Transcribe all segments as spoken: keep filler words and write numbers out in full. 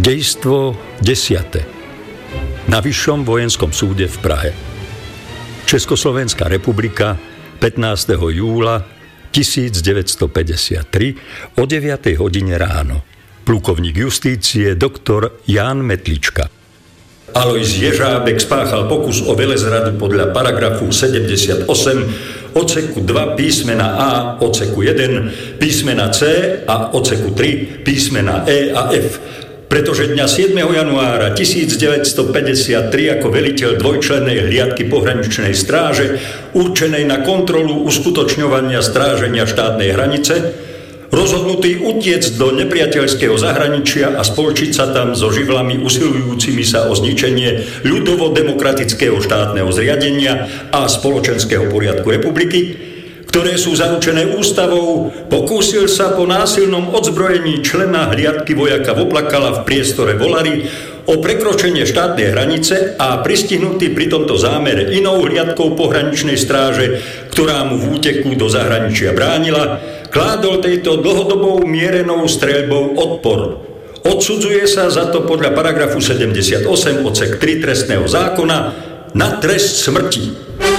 Dejstvo desiate. Na Vyššom vojenskom súde v Prahe. Československá republika, pätnásteho júla tisícdeväťstopäťdesiattri o deviatej hodine ráno. Plukovník justície doktor Ján Metlička. Alojz Ježábek spáchal pokus o velezradu podľa paragrafu sedemdesiatosem odseku dva písmena A, odseku jeden, písmena C a odseku tri, písmena E a F. Pretože dňa siedmeho januára tisícdeväťstopäťdesiattri ako veliteľ dvojčlennej hliadky pohraničnej stráže určenej na kontrolu uskutočňovania stráženia štátnej hranice rozhodnutý utiecť do nepriateľského zahraničia a spolčiť sa tam so živlami usilujúcimi sa o zničenie ľudovo-demokratického štátneho zriadenia a spoločenského poriadku republiky, ktoré sú zaručené ústavou, pokúsil sa po násilnom odzbrojení člena hliadky vojaka Voplakala v priestore Volary o prekročenie štátnej hranice a pristihnutý pri tomto zámere inou hliadkou pohraničnej stráže, ktorá mu v úteku do zahraničia bránila, kládol tejto dlhodobou mierenou streľbou odpor. Odsudzuje sa za to podľa paragrafu sedemdesiatosem odsek tri trestného zákona na trest smrti.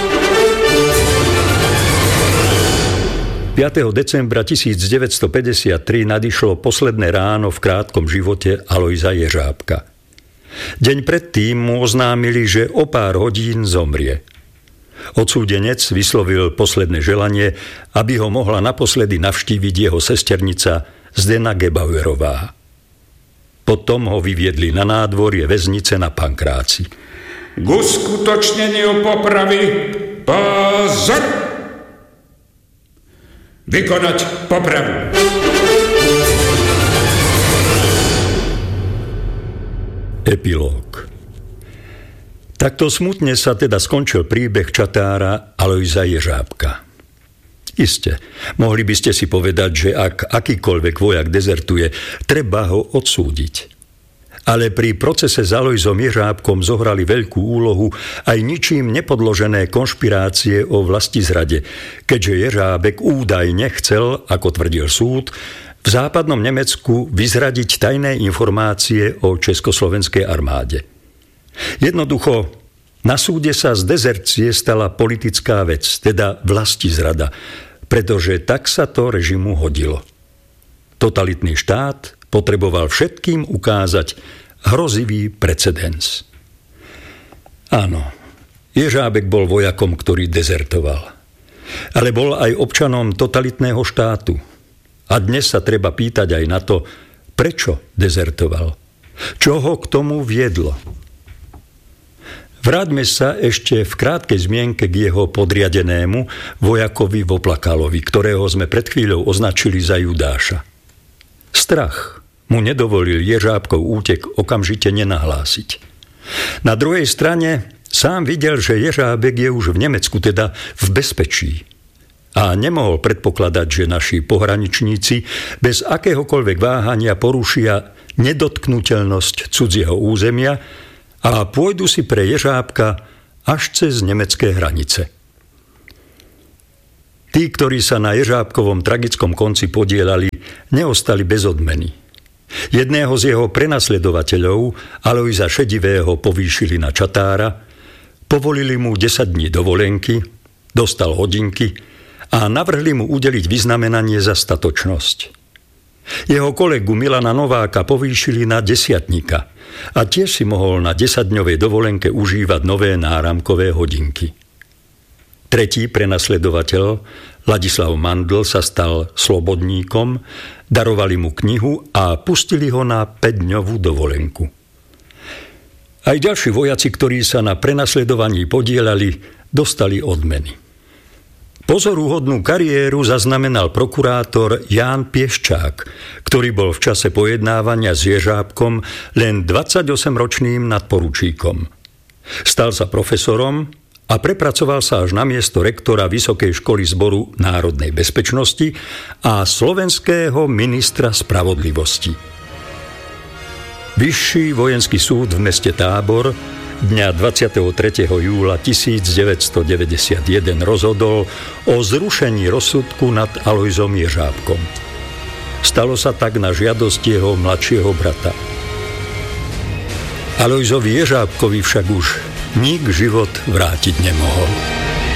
piateho decembra tisícdeväťstopäťdesiattri nadišlo posledné ráno v krátkom živote Alojza Ježábka. Deň predtým mu oznámili, že o pár hodín zomrie. Odsúdenec vyslovil posledné želanie, aby ho mohla naposledy navštíviť jeho sesternica Zdena Gebauerová. Potom ho vyviedli na nádvorie väznice na Pankráci. K uskutočneniu popravy pozor! Vykonať popravu. Epilóg. Takto smutne sa teda skončil príbeh čatára Alojza Ježábka. Iste, mohli by ste si povedať, že ak akýkoľvek vojak dezertuje, treba ho odsúdiť. Ale pri procese s Alojzom Ježábkom zohrali veľkú úlohu aj ničím nepodložené konšpirácie o vlastizrade, keďže Ježábek údajne chcel, ako tvrdil súd, v západnom Nemecku vyzradiť tajné informácie o československej armáde. Jednoducho, na súde sa z dezercie stala politická vec, teda vlastizrada, pretože tak sa to režimu hodilo. Totalitný štát potreboval všetkým ukázať hrozivý precedens. Áno, Ježábek bol vojakom, ktorý dezertoval. Ale bol aj občanom totalitného štátu. A dnes sa treba pýtať aj na to, prečo dezertoval. Čo ho k tomu viedlo? Vráťme sa ešte v krátkej zmienke k jeho podriadenému vojakovi Voplakalovi, ktorého sme pred chvíľou označili za Judáša. Strach mu nedovolil Ježábkov útek okamžite nenahlásiť. Na druhej strane sám videl, že Ježábek je už v Nemecku, teda v bezpečí. A nemohol predpokladať, že naši pohraničníci bez akéhokoľvek váhania porušia nedotknuteľnosť cudzieho územia a pôjdu si pre Ježábka až cez nemecké hranice. Tí, ktorí sa na Ježábkovom tragickom konci podielali, neostali bez odmeny. Jedného z jeho prenasledovateľov, Alojza Šedivého, povýšili na čatára, povolili mu desať dní dovolenky, dostal hodinky a navrhli mu udeliť vyznamenanie za statočnosť. Jeho kolegu Milana Nováka povýšili na desiatnika a tiež si mohol na desaťdňovej dovolenke užívať nové náramkové hodinky. Tretí prenasledovateľ, Ladislav Mandl, sa stal slobodníkom, darovali mu knihu a pustili ho na päťdňovú dovolenku. Aj ďalší vojaci, ktorí sa na prenasledovaní podielali, dostali odmeny. Pozoruhodnú kariéru zaznamenal prokurátor Ján Pieščák, ktorý bol v čase pojednávania s Ježábkom len dvadsaťosemročným nadporučíkom. Stal sa profesorom a prepracoval sa až na miesto rektora Vysokej školy Zboru národnej bezpečnosti a slovenského ministra spravodlivosti. Vyšší vojenský súd v meste Tábor dňa dvadsiateho tretieho júla tisícdeväťstodeväťdesiatjeden rozhodol o zrušení rozsudku nad Alojzom Ježábkom. Stalo sa tak na žiadosť jeho mladšieho brata. Alojzovi Ježábkovi však už nik život vrátiť nemohol.